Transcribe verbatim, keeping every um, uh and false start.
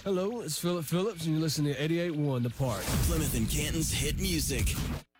Hello, it's Philip Phillips, and you're listening to eighty-eight point one The Park. Plymouth and Canton's hit music.